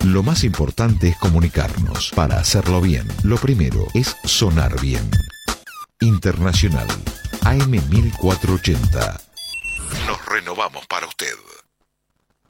Lo más importante es comunicarnos. Para hacerlo bien, lo primero es sonar bien. Internacional AM 1480. Nos renovamos para usted.